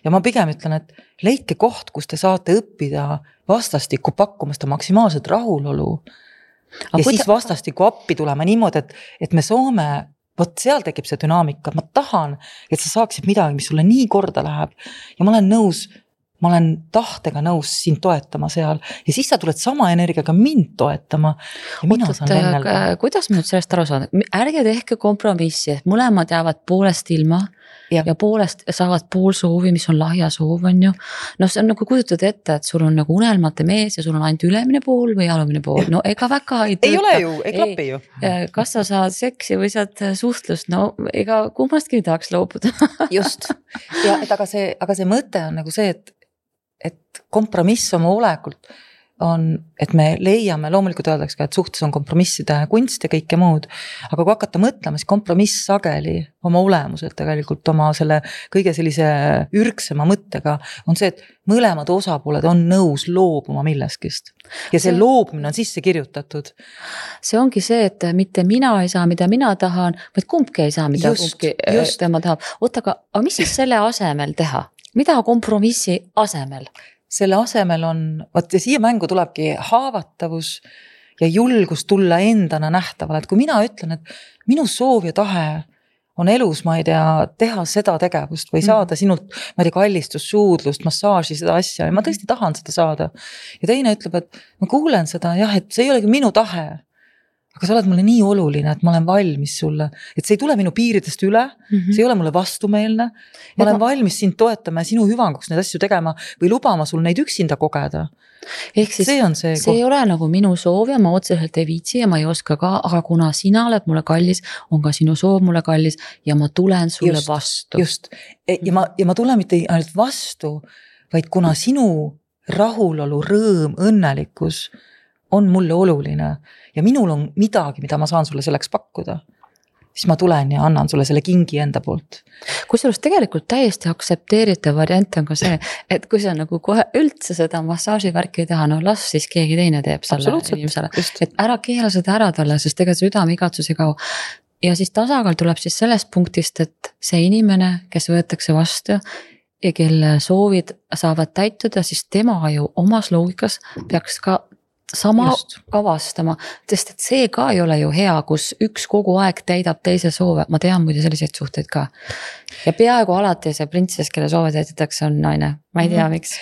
Ja ma pigem ütlen, et leidke koht, kus te saate õppida vastastikku pakkumast maksimaalset rahulolu ja siis vastastikku appi tulema niimoodi, et me saame, vot seal tekib see dünaamika, ma tahan, et sa saaksid midagi, mis sulle nii korda läheb ja ma olen tahtega nõus sind toetama seal ja siis sa tuled sama energiaga mind toetama ja mina saan õnnelda. Kuidas ma nüüd sellest aru saan? Ärge tehke kompromissi, et mõlemad jäävad poolest ilma ja poolest saavad pool soovi, mis on lahja soov, on ju. No see on nagu kujutad ette, et sul on nagu unelmate mees ja sul on ainult ülemine pool või alumine pool. No ega väga ei tööta. Ei ole ju, ei klapi ju. Kas sa saad seksi või saad suhtlust? No ega kummastki tahaks loobuda. Just. Ja, aga see mõte on nagu see, et kompromiss oma olekult on, et me leiame, loomulikult öeldaks ka, et suhtes on kompromisside kunst ja kõike muud, aga kui hakata mõtlema, siis kompromiss sageli oma olemuselt tegelikult oma selle kõige sellise ürgsema mõttega on see, et mõlemad osapooled on nõus loobuma milleskist ja see loobumine on sisse kirjutatud. See ongi see, et mitte mina ei saa, mida mina tahan, vaid kumbki ei saa, mida kumbki tema tahab. Oota, aga mis siis selle asemel teha? Mida kompromissi asemel? Selle asemel on, vaat ja siia mängu tulebki haavatavus ja julgus tulla endana nähtavale, et kui mina ütlen, et minu soov ja tahe on elus, ma ei tea, teha seda tegevust või saada sinult, ma ei tea, kallistust, suudlust, massaaži, seda asja ja ma tõesti tahan seda saada. Ja teine ütleb, et ma kuulen seda, jah, et see ei olegi minu tahe, aga sa oled mulle nii oluline, et ma olen valmis sulle, et see ei tule minu piiridest üle, see ei ole mulle vastumeelne, ma olen valmis sind toetama ja sinu hüvanguks neid asju tegema või lubama sul neid üksinda kogeda. Ehk siis see ei ole nagu minu soov ja ma otseselt ei viitsi ja ma ei oska ka, aga kuna sina oled mulle kallis, on ka sinu soov mulle kallis ja ma tulen sulle vastu. Just, ja ma tulen mitte ainult vastu, vaid kuna sinu rahulolu, rõõm, õnnelikkus on mulle oluline ja minul on midagi, mida ma saan sulle selleks pakkuda, siis ma tulen ja annan sulle selle kingi enda poolt. Kusjuures tegelikult täiesti aksepteeritav variant on ka see, et kui sa nagu kohe üldse seda massaaživärki ei taha, no las siis keegi teine teeb selle inimesele, et ära keela seda ära talle, sest ega südame igatsus ei kao. Ja siis tasakaal tuleb siis sellest punktist, et see inimene, kes võetakse vastu ja kelle soovid saavad täituda, siis tema ju omas loogikas peaks ka sama kavastama, sest et see ka ei ole ju hea, kus üks kogu aeg täidab teise soove, ma tean muide selliseid suhteid ka. Ja peaaegu alati see printsess, kelle soove täidetakse, on naine, ma ei tea miks.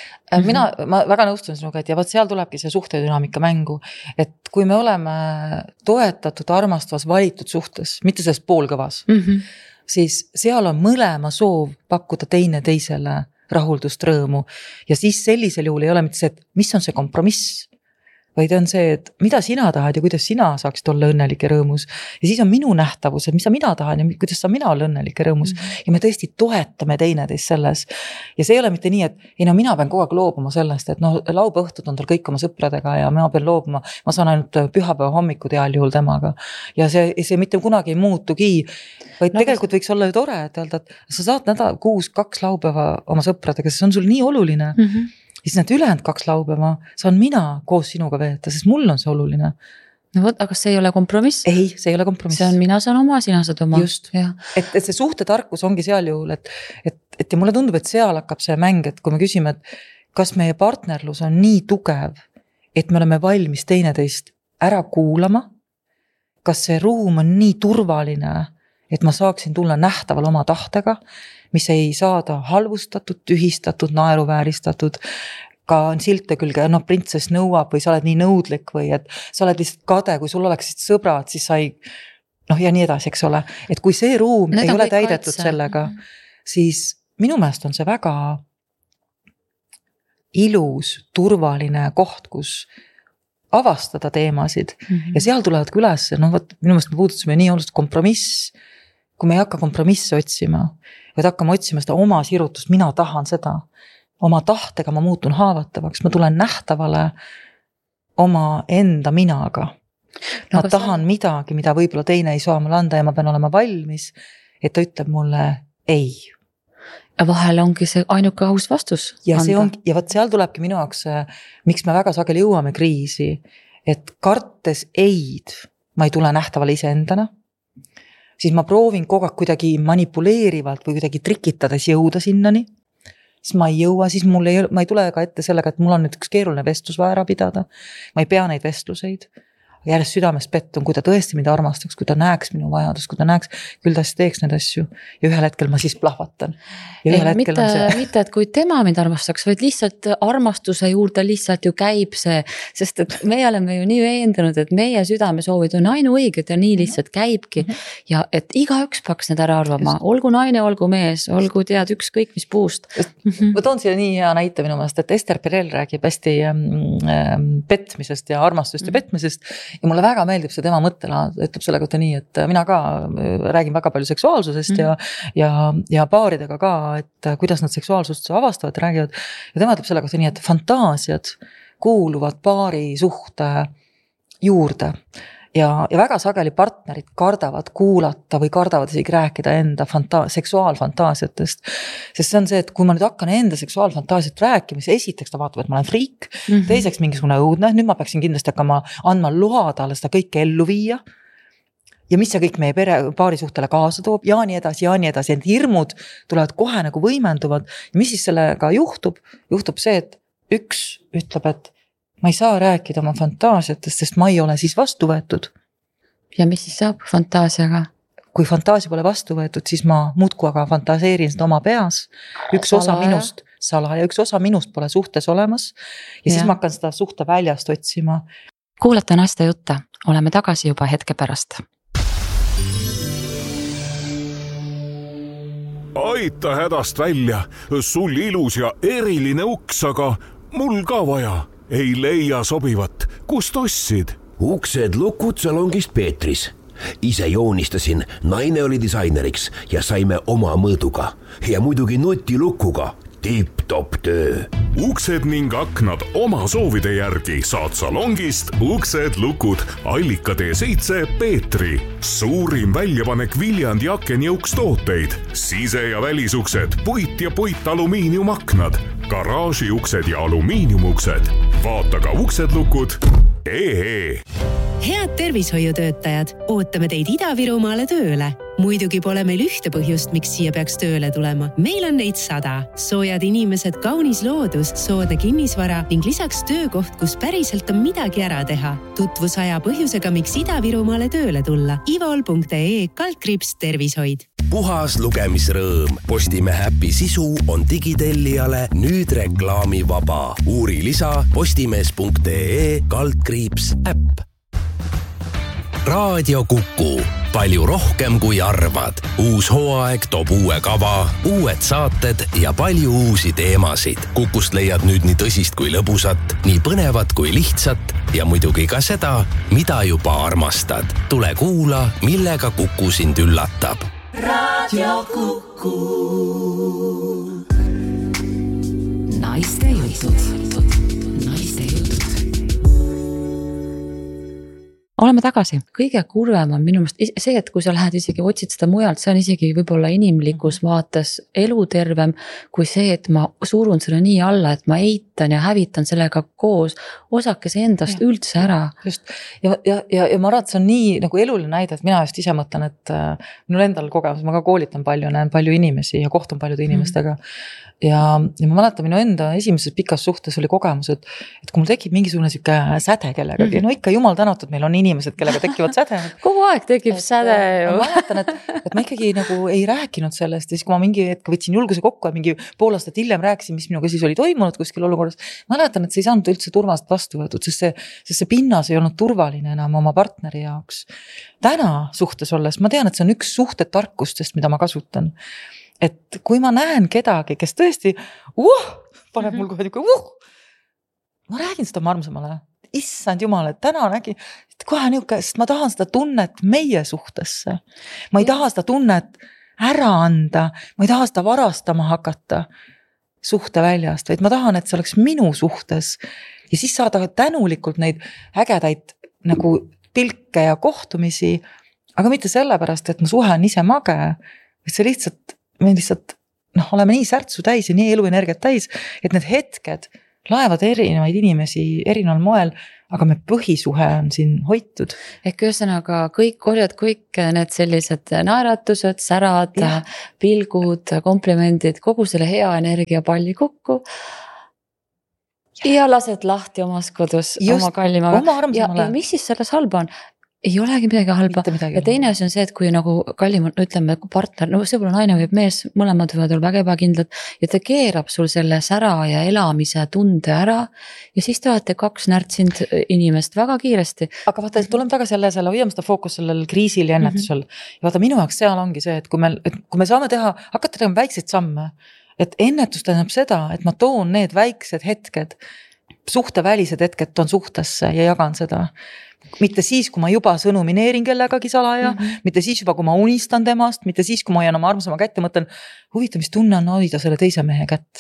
Ma väga nõustun sinuga, et ja võt seal tulebki see suhtedünaamika mängu, et kui me oleme toetatud, armastavas, valitud suhtes, mitte sellest poolkõvas, siis seal on mõlema soov pakkuda teine teisele rahuldust, rõõmu ja siis sellisel juhul ei ole mitte see, et mis on see kompromiss, vaid on see, et mida sina tahad ja kuidas sina saaksid olla õnnelik ja rõõmus. Ja siis on minu nähtavus, et mis mina tahan ja kuidas sa mina olla õnnelik ja rõõmus. Ja me tõesti toetame teineteist selles. Ja see ei ole mitte nii, et ei, no mina pean kogu aeg loobuma sellest, et laupäõhtud on tal kõik oma sõpradega ja ma pean loobuma. Ma saan ainult pühapäeva hommikud heal juhul temaga. Ja see mitte kunagi ei muutugi, vaid tegelikult võiks olla ju tore, et öelda, et sa saad kuus 2 laupäeva oma sõpradega, see on sul nii oluline. Siis need ülejäänud 2 laupäeva saan mina koos sinuga veeta, sest mul on see oluline. No võt, aga see ei ole kompromiss? Ei, see ei ole kompromiss. See on mina saan oma, sina saad oma. Just, et see suhtetarkus ongi seal juhul, et ja mulle tundub, et seal hakkab see mäng, et kui me küsime, et kas meie partnerlus on nii tugev, et me oleme valmis teineteist ära kuulama, kas see ruum on nii turvaline, et ma saaksin tulla nähtaval oma tahtega, mis ei saada halvustatud, tühistatud, naeruvääristatud, ka on silte külge, printsess nõuab või sa oled nii nõudlik või et sa oled lihtsalt kade, kui sul oleksid sõbrad, siis sa ei, ja nii edasi, eks ole. Et kui see ruum ei ole täidetud sellega, siis minu meelest on see väga ilus, turvaline koht, kus avastada teemasid ja seal tulevad ka üles, minu meelest me puudutasime nii oluliselt kompromiss, kui me ei hakka kompromisse otsima, vaid hakkame otsima seda oma sirutust, mina tahan seda, oma tahtega ma muutun haavatavaks, ma tulen nähtavale oma enda minaga. Ma tahan midagi, mida võib-olla teine ei saa mulle anda ja ma pean olema valmis, et ta ütleb mulle ei. Ja vahel ongi see ainuke aus vastus. Ja võt seal tulebki minu jaoks, miks me väga sageli jõuame kriisi, et kartes eid, ma ei tule nähtavale iseendana, siis ma proovin kogu aeg kuidagi manipuleerivalt või kuidagi trikitades jõuda sinnani, siis ma ei jõua, siis ma ei tule ka ette sellega, et mul on nüüd üks keeruline vestlus vaja ära pidada. Ma ei pea neid vestluseid. Järjest südames pettun, kui ta tõesti mind armastaks, kui ta näeks minu vajadust, kui ta näeks, küll ta siis teeks need asju ja ühel hetkel ma siis plahvatan. Mitte, et kui tema mind armastaks, vaid lihtsalt armastuse juurde lihtsalt ju käib see, sest et me oleme ju nii veendunud, et meie südamesoovid on ainuõiged ja nii lihtsalt käibki ja et igaüks peaks need ära arvama, olgu naine, olgu mees, olgu tead ükskõik mis puust. Ma toon siia nii hea näite minu meelest, et Ester Perel räägib hästi petmisest ja armastust ja petmisest. Ja mulle väga meeldib see tema mõttelaad, ütleb selle kohta nii, et mina ka räägin väga palju seksuaalsusest ja paaridega ka, et kuidas nad seksuaalsust avastavad, räägivad. Ja tema ütleb selle kohta nii, et fantaasiad kuuluvad paari suhte juurde. Ja väga sageli partnerid kardavad kuulata või kardavad isegi rääkida enda seksuaalfantaasiatest. Sest see on see, et kui ma nüüd hakkan enda seksuaalfantaasiat rääkima, siis esiteks ta vaatab, et ma olen friik, teiseks mingisugune õudne, nüüd ma peaksin kindlasti hakkama andma loa talle seda kõike ellu viia. Ja mis see kõik meie paari suhtele kaasa toob ja nii edasi. Need hirmud tulevad kohe nagu võimenduvad. Ja mis siis sellega juhtub? Juhtub see, et üks ütleb, et ma ei saa rääkida oma fantaasiatest, sest ma ei ole siis vastu võetud. Ja mis siis saab fantaasiaga? Kui fantaasia pole vastu võetud, siis ma muudku aga fantaseerin seda oma peas. Üks osa minust pole suhtes olemas ja siis ma hakkan seda suhte väljast otsima. Kuulete naiste jutte, oleme tagasi juba hetke pärast. Aita hädast välja, sul ilus ja eriline uks, aga mul ka vaja. Ei leia sobivat. Kust ostsid? Uksed lukud salongist Peetris. Ise joonistasin, naine oli disaineriks ja saime oma mõõduga. Ja muidugi nutilukuga. Tipp-top töö. Uksed ning aknad oma soovide järgi saad salongist Uksed lukud Allika T7 Peetri. Suurim väljapanek Viljandi akenjõukstooteid. Sise- ja välisuksed, puit ja puitalumiiniumaknad. Garaažiuksed ja alumiiniumuksed. Vaata ka uksedlukud. Head tervishoiutöötajad, ootame teid Ida-Virumaale tööle. Muidugi pole meil ühte põhjust, miks siia peaks tööle tulema. Meil on neid 100. Soojad inimesed, kaunis loodus, soodne kinnisvara ning lisaks töökoht, kus päriselt on midagi ära teha. Tutvusaja põhjusega, miks Ida-Virumaale tööle tulla. ivol.ee/tervishoid. Puhas lugemisrõõm. Postimehe äpi sisu on digitellijale nüüd reklaamivaba. Uuri lisa postimees.ee/äpp. Raadio Kuku. Palju rohkem kui arvad. Uus hooaeg toob uue kava, uued saated ja palju uusi teemasid. Kukust leiad nüüd nii tõsist kui lõbusat, nii põnevat kui lihtsat ja muidugi ka seda, mida juba armastad. Tule kuula, millega Kuku sind üllatab. Raadio Kuku. Naiste jutud. Oleme tagasi. Kõige kurvem on minu meelest see, et kui sa lähed isegi otsid seda mujalt, see on isegi võib-olla inimlikus vaates elutervem kui see, et ma surun selle nii alla, et ma eitan ja hävitan sellega koos osakese endast üldse ära. Just. Ja ma arvan, et see on nii nagu eluline näide, et mina just ise mõtlen, et minul endal kogemus, ma ka koolitan palju, näen palju inimesi ja kohtun paljude inimestega. Ja ma mäletan, minu enda esimeses pikas suhtes oli kogemus, et kui mul tekib mingisugune siuke säde kellegagi, no ikka jumal tänatud, meil on inimesed, kellega tekivad säde. Kogu aeg tekib säde ju. Ma mäletan, et ma ikkagi nagu ei rääkinud sellest ja siis, kui ma mingi hetk võtsin julguse kokku ja mingi pool aastat hiljem rääkisin, mis minuga siis oli toimunud kuskil olukorras, mäletan, et see ei saanud üldse turvast vastu võetud, sest see pinnas ei olnud turvaline enam oma partneri jaoks. Täna suhtes olles, ma tean, et see on üks suhtetarkustest, mida ma kasutan. Et kui ma näen kedagi, kes tõesti paneb mul kohe ma räägin seda armsamale. Issand jumal, et täna nägin, et kohe niuke, sest ma tahan seda tunnet meie suhtesse. Ma ei taha seda tunnet ära anda, ma ei taha seda varastama hakata suhte väljast, vaid ma tahan, et see oleks minu suhtes. Ja siis saada tänulikult neid ägedaid nagu pilke ja kohtumisi, aga mitte sellepärast, et ma suhe on ise mage, et see me lihtsalt oleme nii särtsu täis ja nii eluenergiat täis, et need hetked laevad erinevaid inimesi erineval moel aga me põhisuhe on siin hoitud. Ehk ühesõnaga kõik need sellised naeratused, särad, pilgud, komplimendid, kogu selle hea energia palli kokku. Ja lased lahti omas kodus oma kallimaga. Ja mis siis selles halba on? Ei olegi midagi halba. Ja teine asi on see, et kui nagu kallim, ütleme partner, no see võib-olla naine või mees, mõlemad võivad olla väga ebakindlad ja ta keerab sul selle sära ja elamise tunde ära ja siis te olete kaks närtsind inimest väga kiiresti. Aga vaata, tuleme tagasi jälle hoiame seda fookus sellel kriisil ja ennetusel. Ja vaata, minu jaoks seal ongi see, et kui me saame hakata tegema väikseid samme, et ennetus tähendab seda, et ma toon need väiksed hetked, suhtevälised hetked toon suhtesse ja jagan seda. Mitte siis, kui ma juba sõnumineerin kellegagi salaja, mitte siis juba, kui ma unistan temast, mitte siis, kui ma hoian oma armsama kätt ja mõtlen, huvitav, mis tunne on hoida selle teise mehe kätt.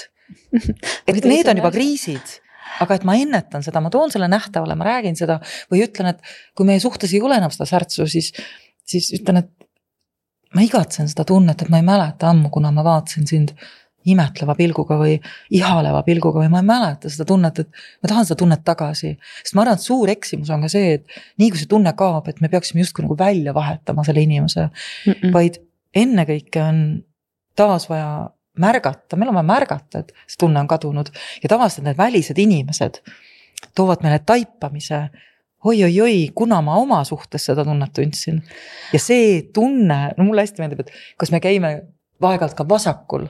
Et need on juba kriisid, aga et ma ennetan seda, ma toon selle nähtavale, ma räägin seda või ütlen, et kui meie suhtes ei ole enam seda särtsu, siis ütlen, et ma igatsen seda tunnet, et ma ei mäleta ammu, kuna ma vaatasin sind imetleva pilguga või ihaleva pilguga või ma ei mäleta seda tunnet, et ma tahan seda tunnet tagasi. Sest ma arvan, et suur eksimus on ka see, et nii kui see tunne kaob, et me peaksime justkui nagu välja vahetama selle inimese, vaid ennekõike on taas vaja märgata, meil on vaja märgata, et see tunne on kadunud ja tavaliselt need välised inimesed toovad meile taipamise, oi, kuna ma oma suhtes seda tunnet tundsin ja see tunne, no mulle hästi meeldib, et kas me käime vaegalt ka vasakul.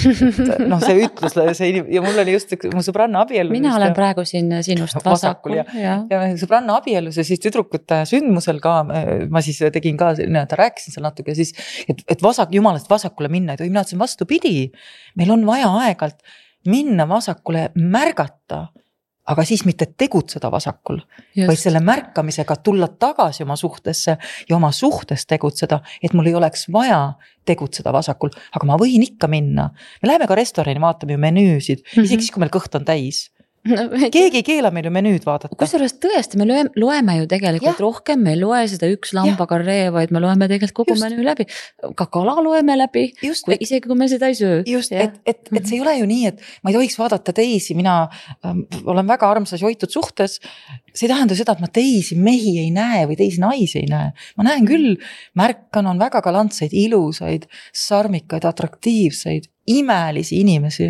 No see ütlus ja mul oli just mu sõbranna abiellus. Mina olen praegu siin sinust vasakul. Ja sõbranna abiellus ja siis tüdrukute sündmusel ka, ma siis tegin ka, rääkisin seal natuke ja siis, et jumalast vasakule minna, et mina ütlesin vastupidi. Meil on vaja aegalt minna vasakule märgata, aga siis mitte tegutseda vasakul, vaid selle märkamisega tulla tagasi oma suhtesse ja oma suhtes tegutseda, et mul ei oleks vaja tegutseda vasakul, aga ma võin ikka minna. Me läheme ka restorani, vaatame ju menüüsid, isegi siis, kui meil kõht on täis. Keegi ei keela meil ju menüüd vaadata. Kusjuures tõesti, me loeme ju tegelikult rohkem, me ei loe seda üks lambakarree, vaid me loeme tegelikult kogu menüü läbi. Ka kala loeme läbi, isegi kui me seda ei söö. Just, et see ei ole ju nii, et ma ei tohiks vaadata teisi, mina olen väga armsas hoitud suhtes. See ei tähenda seda, et ma teisi mehi ei näe või teisi naisi ei näe. Ma näen küll, märkan on väga galantseid, ilusaid, sarmikaid, atraktiivseid, imelisi inimesi.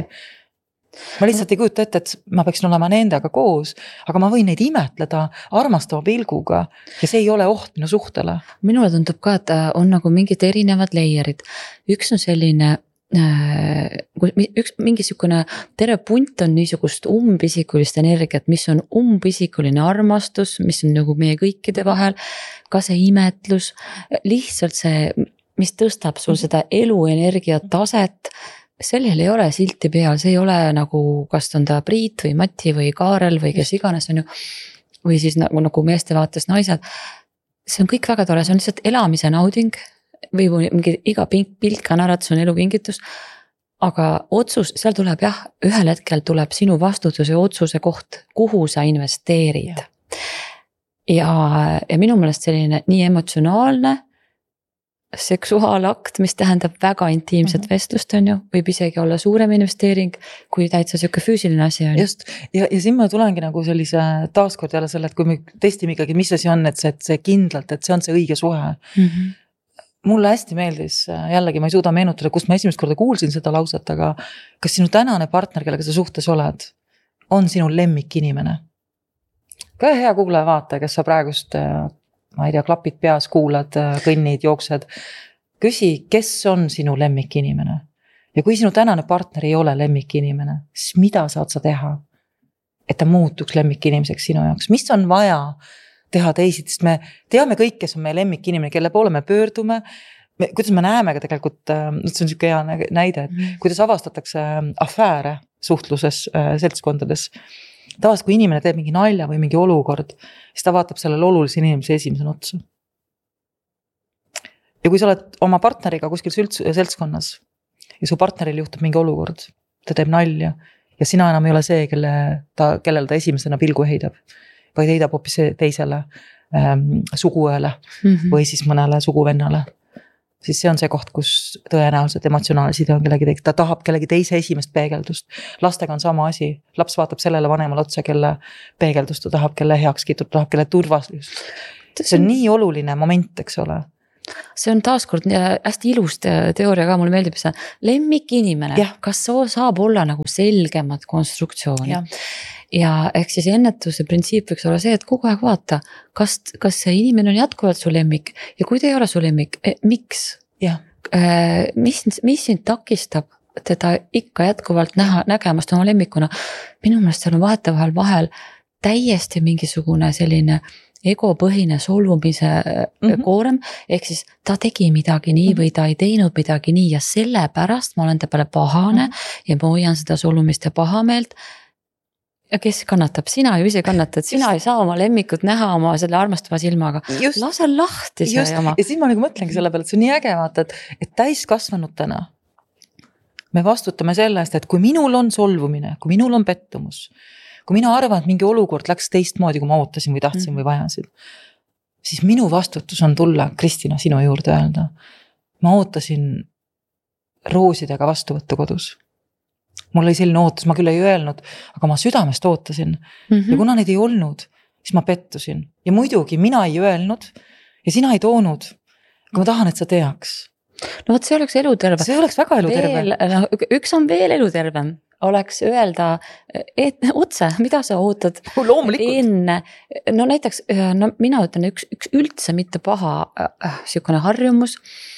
Ma lihtsalt ei kujuta ette, et ma peaksin olema nendega koos, aga ma võin neid imetleda armastava pilguga ja see ei ole oht minu suhtele. Minule tundub ka, et on nagu mingid erinevad leierid. Üks on selline, mingisugune terve punt on niisugust umbisikulist energiat, mis on umbisikuline armastus, mis on nagu meie kõikide vahel, ka see imetlus, lihtsalt see, mis tõstab sul seda eluenergia taset, sellel ei ole silti peal, see ei ole nagu, kas on ta Priit või Mati või Kaarel või kes iganes on ju, või siis nagu meeste vaates naised. See on kõik väga tore, see on lihtsalt elamise nauding või mingi iga pilka naeratus on elukingitus, aga otsus, seal tuleb ühel hetkel tuleb sinu vastutus ja otsuse koht, kuhu sa investeerid. Ja minu meelest selline nii emotsionaalne seksuaalakt, mis tähendab väga intiimset vestlust on ju, võib isegi olla suurem investeering, kui täitsa siuke füüsiline asi on. Just, ja siin ma tulengi nagu sellise taaskord jälle selle, et kui me testime ikkagi, mis asi on, et see kindlalt, et see on see õige suhe. Mulle hästi meeldis, jällegi ma ei suuda meenutada, kus ma esimest korda kuulsin seda lauset, aga kas sinu tänane partner, kellega sa suhtes oled, on sinu lemmik inimene? Ka hea kuulaja vaata, kes sa praegust ma ei tea, klapid peas, kuulad, kõnnid, jooksed. Küsi, kes on sinu lemmik inimene? Ja kui sinu tänane partner ei ole lemmik inimene, siis mida saad sa teha, et ta muutuks lemmik inimeseks sinu jaoks? Mis on vaja teha teised? Sest me teame kõik, kes on meie lemmik inimene, kelle poole me pöördume, kuidas me näeme ka tegelikult, see on siuke hea näide, et kuidas avastatakse afääre suhtluses, seltskondades. Tavaliselt, kui inimene teeb mingi nalja või mingi olukord, siis ta vaatab sellele olulise inimese esimesena otsa. Ja kui sa oled oma partneriga kuskil seltskonnas ja su partneril juhtub mingi olukord, ta teeb nalja ja sina enam ei ole see, kellel ta esimesena pilgu heidab, vaid heidab hoopis teisele suguõele või siis mõnele suguvennale. siis see on see koht, kus tõenäoliselt emotsionaalne side on kellegi, ta tahab kellegi teise esimest peegeldust. Lastega on sama asi, laps vaatab sellele vanemale otsa, kelle peegeldust ta tahab, kelle heakskiitud, tahab, kelle turvalisus. See on nii oluline moment, eks ole. See on taaskord hästi ilus teooria ka, mulle meeldib see lemmik inimene, kas saab olla nagu selgemat konstruktsiooni. Ja ehk siis ennetuse printsiip võiks olla see, et kogu aeg vaata, kas see inimene on jätkuvalt su lemmik ja kui ta ei ole su lemmik, miks? Mis sind takistab teda ikka jätkuvalt nägemast oma lemmikuna? Minu meelest seal on vahel täiesti mingisugune selline egopõhine solvumise koorem, ehk siis ta tegi midagi nii või ta ei teinud midagi nii ja sellepärast ma olen ta peale pahane ja ma hoian seda solvumist ja pahameelt. Ja kes kannatab? Sina ju ise kannatad, sina ei saa oma lemmikut näha oma selle armastava silmaga. Lase lahti see jama. Ja siis ma nagu mõtlengi selle peale, et see on nii äge vaata, et täiskasvanutena me vastutame selle eest, et kui minul on solvumine, kui minul on pettumus, kui mina arvan, et mingi olukord läks teistmoodi, kui ma ootasin või tahtsin või vajasin, siis minu vastutus on tulla, Kristina, sinu juurde öelda. Ma ootasin roosidega vastuvõttu kodus. Mul oli selline ootus, ma küll ei öelnud, aga ma südamest ootasin. Ja kuna neid ei olnud, siis ma pettusin. Ja muidugi mina ei öelnud ja sina ei toonud, aga ma tahan, et sa teaks. No võt, see oleks eluterve. See oleks väga eluterve. Üks on veel elutervem. Oleks öelda, et otse, mida sa ootad enne. No näiteks, mina ütlen üks üldse mitte paha sihukene harjumus,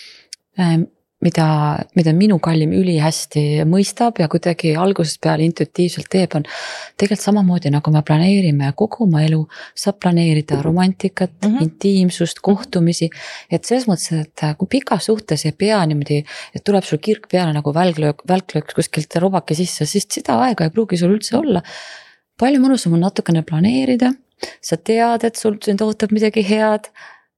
mida minu kallim üli hästi mõistab ja kuidagi algusest peale intuitiivselt teeb, on tegelikult samamoodi, nagu me planeerime kogu oma elu, saab planeerida romantikat, intiimsust, kohtumisi, et selles mõttes, et kui pikas suhtes ei pea niimoodi, et tuleb sul kirk peale nagu välklööks kuskilt robake sisse, siis seda aega ei pruugi sul üldse olla. Palju mõnusam on natukene planeerida, sa tead, et sul ootab midagi head,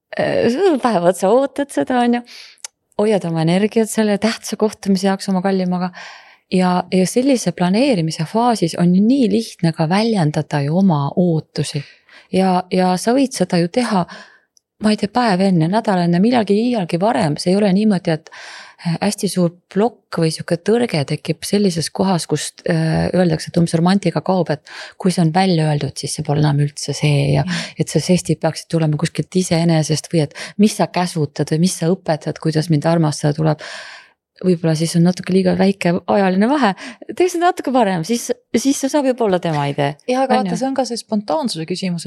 päevad sa ootad seda, on ju, hoiad oma energiat selle tähtsa kohtumise jaoks oma kallimaga ja sellise planeerimise faasis on nii lihtne ka väljendada ju oma ootusi ja sa võid seda ju teha, ma ei tea, päev enne, nädal enne, iialgi varem, see ei ole niimoodi, et hästi suur plokk või siuke tõrge tekib sellises kohas, kust öeldakse, et romantika kaob, et kui see on välja öeldud, siis see pole enam üldse see ja et see sestid peaksid tulema kuskilt iseenesest või et mis sa käsutad või mis sa õpetad, kuidas mind armastada tuleb. Võib-olla siis on natuke liiga väike ajaline vahe, teeks seda natuke varem, siis see saab juba olla tema idee. Ja aga vaata, see on ka see spontaansuse küsimus,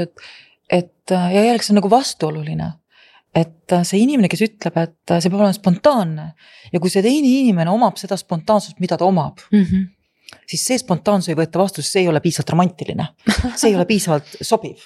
et ja jällegi see on nagu vastuoluline. Et see inimene, kes ütleb, et see peab olema spontaanne ja kui see teine inimene omab seda spontaansust, mida ta omab, siis see spontaansus ei võeta vastu, see ei ole piisavalt romantiline, see ei ole piisavalt sobiv.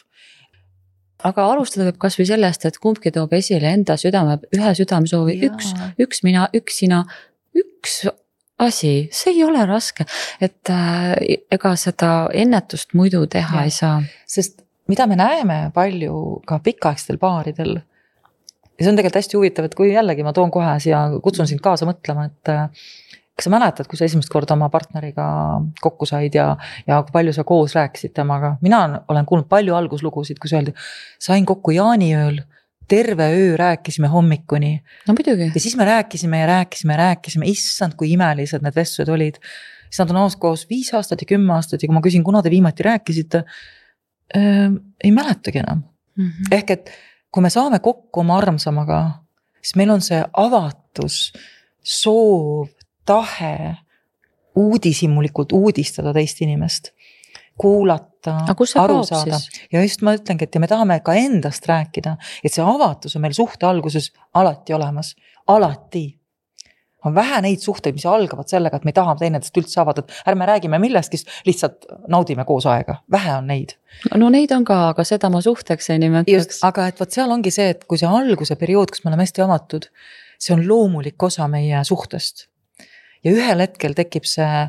Aga alustada võib kas või sellest, et kumbki toob esile enda ühe südamesoovi, üks mina, üks sina, üks asi, see ei ole raske, et ega seda ennetust muidu teha ei saa. Sest mida me näeme palju ka pikaaegstel paaridel, ja see on tegelikult hästi huvitav, et kui jällegi ma toon kohe siia, kutsun sind kaasa mõtlema, et kas sa mäletad, kui sa esimest korda oma partneriga kokku said ja kui palju sa koos rääkisid temaga. Mina olen kuulnud palju alguslugusid, kus öeldi, sain kokku jaaniööl, terve öö rääkisime hommikuni. No muidugi. Ja siis me rääkisime, issand, kui imelised need vestlused olid. Siis nad on koos 5 aastat ja 10 aastat ja kui ma küsin, kuna te viimati rääkisite, ei mäletagi enam. Ehk et kui me saame kokku oma armsamaga, siis meil on see avatus, soov, tahe uudishimulikult uudistada teist inimest, kuulata, aru saada. Ja just ma ütlengi, et ja me tahame ka endast rääkida, et see avatus on meil suhte alguses alati olemas. Alati. On vähe neid suhteid, mis algavad sellega, et me tahame teinedest üldse avada, et ärme räägime millestki, lihtsalt naudime koos aega. Vähe on neid. No neid on ka, aga seda ma suhteks ei nimetaks. Aga et seal ongi see, et kui see alguse periood, kus me oleme hästi avatud, see on loomulik osa meie suhtest. Ja ühel hetkel tekib see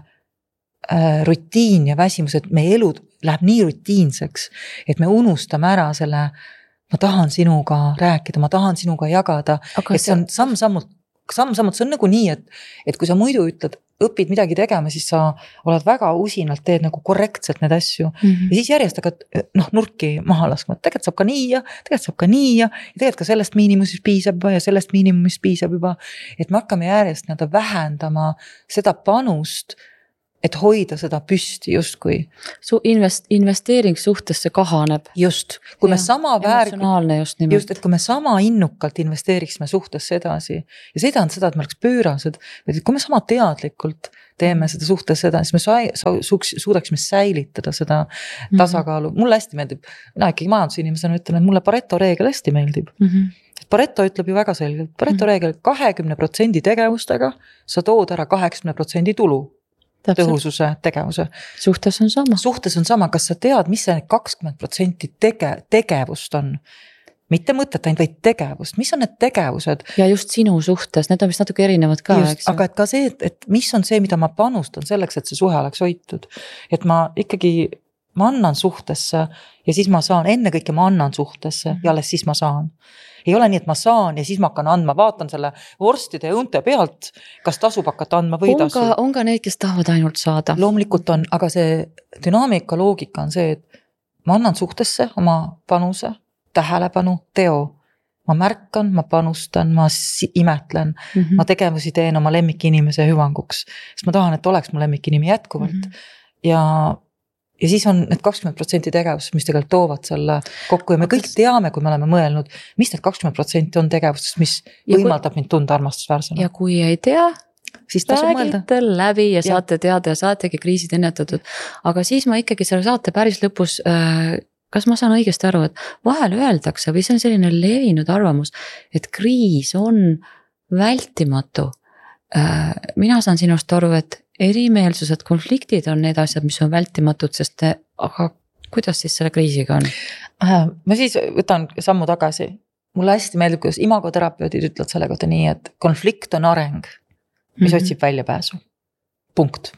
rutiin ja väsimus, et meie elu läheb nii rutiinseks, et me unustame ära selle, ma tahan sinuga rääkida, ma tahan sinuga jagada, et see on samm-sammult samm-sammult, see on nagu nii, et kui sa muidu ütled, õpid midagi tegema, siis sa oled väga usinalt, teed nagu korrektselt need asju ja siis järjest hakkad nurki maha laskma, et tegelikult saab ka nii ja tegelikult ka sellest miinimumist piisab ja sellest miinimumist piisab juba, et me hakkame järjest vähendama seda panust, et hoida seda püsti justkui. Su investeering suhtesse kahaneb. Just, kui me sama emotsionaalne just, et kui me sama innukalt investeeriksime suhtesse edasi ja see tähendab seda, et me oleks pöörased, et kui me sama teadlikult teeme seda suhtesse edasi, siis me suudaksime säilitada seda tasakaalu. Mulle hästi meeldib, mina ikkagi majandusinimesena ütlen, et mulle Pareto reegel hästi meeldib. Pareto ütleb ju väga selgelt, Pareto reegel 20% tegevustega sa tood ära 80% tulu. Tõhususe tegevuse. Suhtes on sama, kas sa tead, mis see 20% tegevust on? Mitte mõtet ainult, vaid tegevust, mis on need tegevused? Ja just sinu suhtes, need on vist natuke erinevad ka. Just, aga et ka see, et mis on see, mida ma panustan selleks, et see suhe oleks hoitud. Et ma annan suhtesse ja siis ma saan, ennekõike ma annan suhtesse ja alles siis ma saan. Ei ole nii, et ma saan ja siis ma hakkan andma, vaatan selle vorstide ja õunte pealt, kas tasub hakata andma või tasu. On ka neid, kes tahavad ainult saada. Loomulikult on, aga see dünaamika loogika on see, et ma annan suhtesse oma panuse, tähelepanu, teo. Ma märkan, ma panustan, ma imetlen, ma tegevusi teen oma lemmikinimese hüvanguks, sest ma tahan, et oleks mu lemmikinimi jätkuvalt ja siis on need 20% tegevus, mis tegelikult toovad selle kokku ja me kõik teame, kui me oleme mõelnud, mis need 20% on tegevustest, mis võimaldab mind tunda armastusväärsena. Ja kui ei tea, siis räägite läbi ja saate teada ja saategi kriisid ennetatud. Aga siis ma ikkagi selle saate päris lõpus, kas ma saan õigesti aru, et vahel öeldakse või see on selline levinud arvamus, et kriis on vältimatu. Mina saan sinust aru, et erimeelsused, konfliktid on need asjad, mis on vältimatud, sest aga kuidas siis selle kriisiga on? Ma siis võtan sammu tagasi. Mulle hästi meeldib, kuidas imagoterapeudid ütlevad selle kohta nii, et konflikt on areng, mis otsib väljapääsu. Punkt.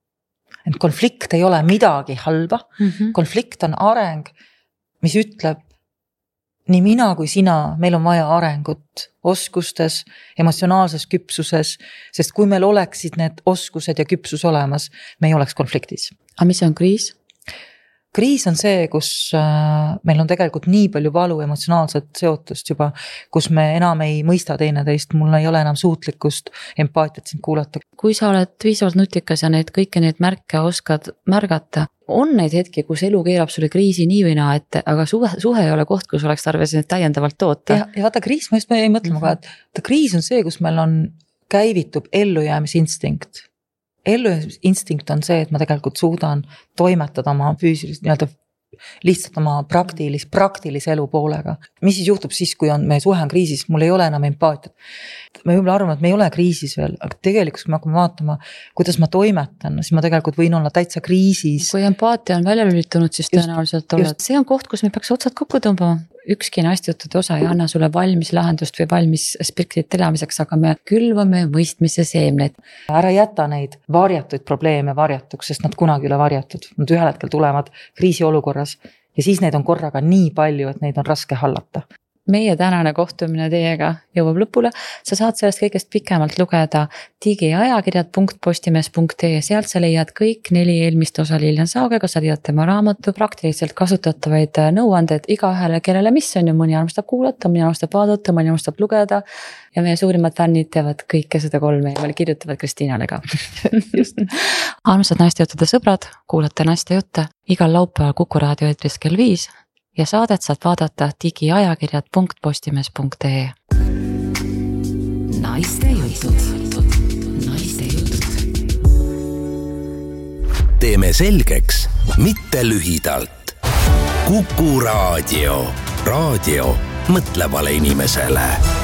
Et konflikt ei ole midagi halba. Konflikt on areng, mis ütleb, nii mina kui sina, meil on vaja arengut oskustes, emotsionaalses küpsuses, sest kui meil oleksid need oskused ja küpsus olemas, me ei oleks konfliktis. Aga mis on kriis? Kriis on see, kus meil on tegelikult nii palju valu emotsionaalset seotust juba, kus me enam ei mõista teineteist, mul ei ole enam suutlikkust empaatiat sind kuulata. Kui sa oled viisavalt nutikas ja kõiki neid märke oskad märgata, on neid hetki, kus elu keerab sulle kriisi nii või naa ette, aga suhe ei ole koht, kus oleks tarvis neid täiendavalt toota. Ja vaata, kriis, ma just ei mõtle ka, et kriis on see, kus meil on käivitub ellujäämisinstinkt. Elluinstinkt on see, et ma tegelikult suudan toimetada oma füüsilist, lihtsalt oma praktilise elu poolega. Mis siis juhtub siis, kui meie suhe on kriisis, mul ei ole enam empaatiat. Me võib-olla arvame, et me ei ole kriisis veel, aga tegelikult, kui me hakkame vaatama, kuidas ma toimetan, siis ma tegelikult võin olla täitsa kriisis. Kui empaatia on välja lülitunud, siis tõenäoliselt oled. See on koht, kus me peaks otsad kokku tõmbama. Ükski naistjutude osa ei anna sulle valmis lahendust või valmis spirklit elamiseks, aga me külvame mõistmise seemneid. Ära jäta neid varjatuid probleeme varjatuks, sest nad kunagi üle varjatud. Nad ühel hetkel tulevad kriisiolukorras ja siis neid on korraga nii palju, et neid on raske hallata. Meie tänane kohtumine teiega jõuab lõpule. Sa saad sellest kõigest pikemalt lugeda digiajakirjad.postimees.ee, sealt sa leiad kõik 4 eelmist osa Lilian Saagega, sa leiad tema raamatu, praktiliselt kasutatavaid nõuanded igahele, kellele mis on ju, mõni armastab kuulata, mõni armastab vaadata, mõni armastab lugeda ja meie suurimad fännid teevad kõike seda 3 ja kirjutavad Kristiinale ka. Armsad naistejutude sõbrad, kuulate naiste jutte igal laupäeval Kuku raadio eetris kell 5 ja saadet saad vaadata digiajakirjad.postimees.ee. Naiste jutud. Naiste jutud. Teeme selgeks, mitte lühidalt. Kuku raadio. Raadio mõtlevale inimesele.